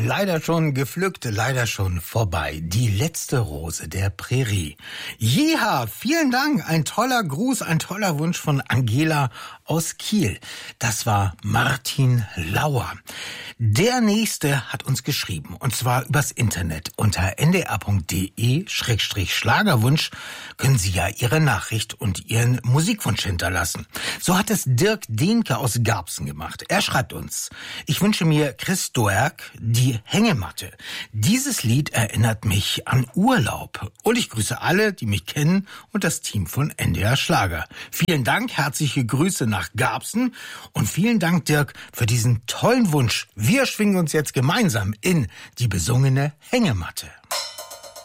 leider schon gepflückt, leider schon vorbei. Die letzte Rose der Prärie. Jeha, vielen Dank. Ein toller Gruß, ein toller Wunsch von Angela aus Kiel. Das war Martin Lauer. Der Nächste hat uns geschrieben, und zwar übers Internet. Unter ndr.de/Schlagerwunsch können Sie ja Ihre Nachricht und Ihren Musikwunsch hinterlassen. So hat es Dirk Dehnke aus Garbsen gemacht. Er schreibt uns: Ich wünsche mir Chris Doerg, die Hängematte. Dieses Lied erinnert mich an Urlaub. Und ich grüße alle, die mich kennen und das Team von NDR Schlager. Vielen Dank, herzliche Grüße nach Garbsen und vielen Dank, Dirk, für diesen tollen Wunsch. Wir schwingen uns jetzt gemeinsam in die besungene Hängematte.